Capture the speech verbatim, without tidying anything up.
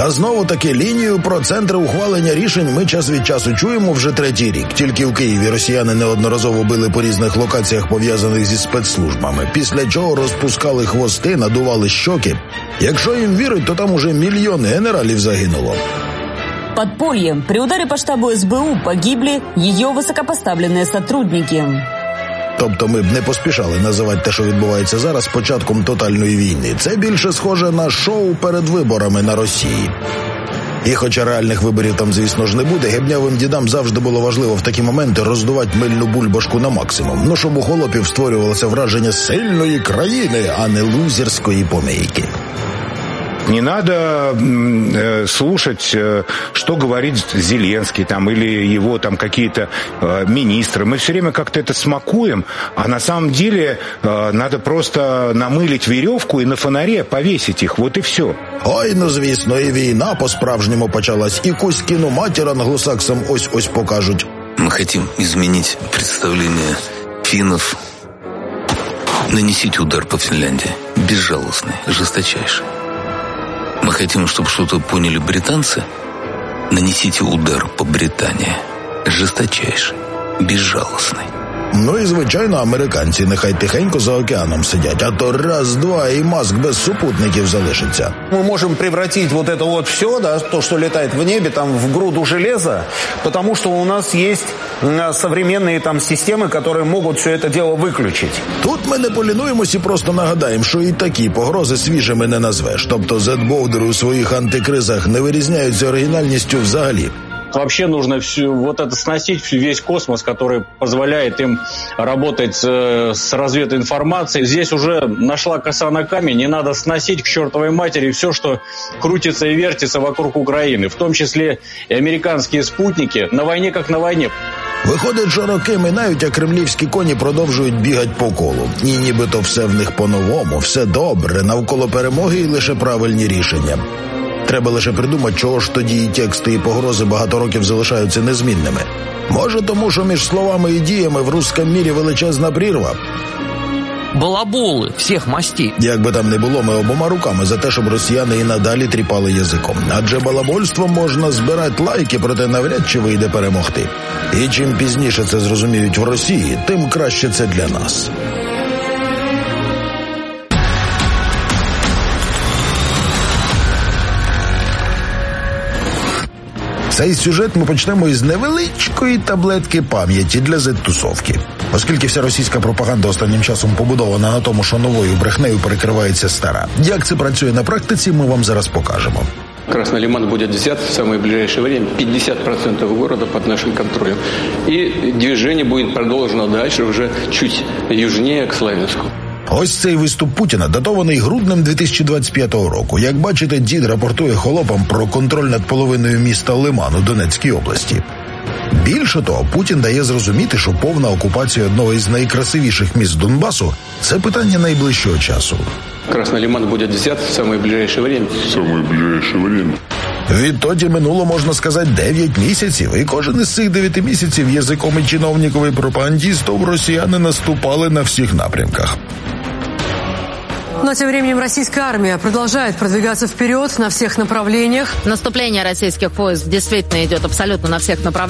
Та знову-таки лінію про центри ухвалення рішень ми час від часу чуємо вже третій рік. Тільки в Києві росіяни неодноразово били по різних локаціях, пов'язаних зі спецслужбами, після чого розпускали хвости, надували щоки. Якщо їм вірить, то там уже мільйони генералів загинуло. Подполье. При ударе по штабу ес бе у погибли ее высокопоставленные сотрудники. Тобто ми б не поспішали називати те, що відбувається зараз, початком тотальної війни. Це більше схоже на шоу перед виборами на Росії. І хоча реальних виборів там, звісно ж, не буде, гебнявим дідам завжди було важливо в такі моменти роздувати мильну бульбашку на максимум. Ну, щоб у холопів створювалося враження сильної країни, а не лузерської помийки. Не надо э, слушать, э, что говорит Зеленский там, или его там какие-то э, министры. Мы все время как-то это смакуем, а на самом деле э, надо просто намылить веревку и на фонаре повесить их. Вот и все. Ой, ну звісно, і війна по-справжньому почалась. І Кузькіну матір англосаксам ось-ось покажуть. Мы хотим изменить представление финнов. Нанесите удар по Финляндии. Безжалостный, жесточайший. Мы хотим, чтобы что-то поняли британцы. Нанесите удар по Британии. Жесточайший, безжалостный. Ну і, звичайно, американці нехай тихенько за океаном сидять, а то раз-два і Маск без супутників залишиться. Мы можем превратить вот это вот все, да, то, что летает в небе, там, в груду железа, потому что у нас есть современные там системы, которые могут все это дело выключить. Тут ми не полінуємось і просто нагадаємо, що і такі погрози свіжими не назвеш. Тобто зетбоудери у своїх антикризах не вирізняються оригінальністю взагалі. Вообще нужно всю, вот это сносить, весь космос, который позволяет им работать э, с развединформацией. Здесь уже нашла коса на камень, не надо сносить к чертовой матери все, что крутится и вертится вокруг Украины, в том числе и американские спутники, на войне как на войне. Виходить, що роки минають, а кремлівські коні продовжують бігати по колу. І нібито все в них по-новому, все добре, навколо перемоги і лише правильні рішення. Треба лише придумати, чого ж тоді і тексти, і погрози багато років залишаються незмінними. Може тому, що між словами і діями в русском мірі величезна прірва? Балаболи всіх мастей. Як би там не було, ми обома руками за те, щоб росіяни і надалі тріпали язиком. Адже балабольством можна збирати лайки, проте навряд чи вийде перемогти. І чим пізніше це зрозуміють в Росії, тим краще це для нас. Цей сюжет ми почнемо із невеличкої таблетки пам'яті для зет-тусовки. Оскільки вся російська пропаганда останнім часом побудована на тому, що новою брехнею перекривається стара. Як це працює на практиці, ми вам зараз покажемо. Красный Лиман будет взят в самое ближайшее время. пятьдесят процентов города под нашим контролем. И движение будет продолжено дальше, уже чуть южнее, к Славянску. Ось цей виступ Путіна датований груднем дві тисячі двадцять п'ятого року. Як бачите, дід рапортує холопам про контроль над половиною міста Лиман у Донецькій області. Більше того, Путін дає зрозуміти, що повна окупація одного із найкрасивіших міст Донбасу – це питання найближчого часу. Красный Лиман будет взят в самое ближайшее время. В самое ближайшее время. Відтоді минуло, можна сказати, дев'ять місяців, і кожен із цих дев'яти місяців язиком і чиновниковий пропагандістів росіяни наступали на всіх напрямках. Но тем временем российская армия продолжает продвигаться вперед на всех направлениях. Наступление российских войск действительно идет абсолютно на всех направлениях.